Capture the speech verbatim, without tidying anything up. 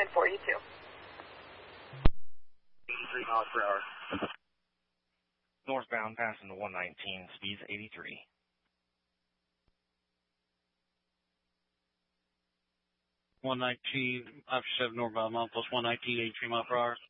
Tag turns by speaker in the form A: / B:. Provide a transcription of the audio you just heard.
A: four E two.
B: eighty-three miles per hour.
C: Northbound passing to one nineteen, speeds eighty-three.
D: one nineteen, option seven northbound, Mount plus one nineteen, eighty-three mile per hour.